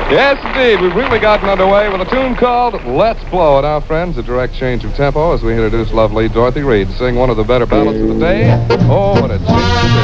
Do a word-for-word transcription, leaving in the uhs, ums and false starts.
Yes, indeed. We've really gotten underway with a tune called Let's Blow. Now, friends, a direct change of tempo as we introduce lovely Dorothy Reed to sing one of the better ballads of the day. Oh, what it seems to be.